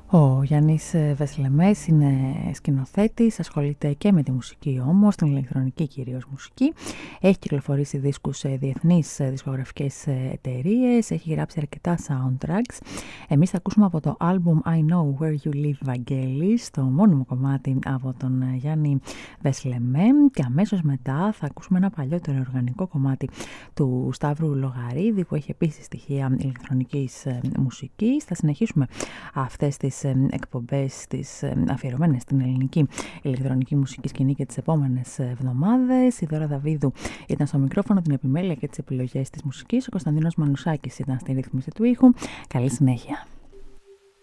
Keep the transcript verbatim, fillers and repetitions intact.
Ο Γιάννης Βεσλεμές είναι σκηνοθέτης, ασχολείται και με τη μουσική όμως, την ηλεκτρονική κυρίως μουσική. Έχει κυκλοφορήσει δίσκους σε διεθνείς δισκογραφικές εταιρείες, έχει γράψει αρκετά soundtracks. Εμείς θα ακούσουμε από το album I Know Where You Live, Βαγγέλης, το μόνιμο κομμάτι από τον Γιάννη Βεσλεμέ, και αμέσως μετά θα ακούσουμε ένα παλιότερο οργανικό κομμάτι του Σταύρου Λογαρίδη που έχει επίσης στοιχεία ηλεκτρονικής μουσικής. Θα συνεχίσουμε αυτές τις εκπομπές τις αφιερωμένες στην ελληνική ηλεκτρονική μουσική σκηνή και τις επόμενες εβδομάδες. Η Δώρα Δαβίδου ήταν στο μικρόφωνο, την επιμέλεια και τις επιλογές της μουσικής. Ο Κωνσταντίνος Μανουσάκης ήταν στη ρύθμιση του ήχου. Καλή συνέχεια.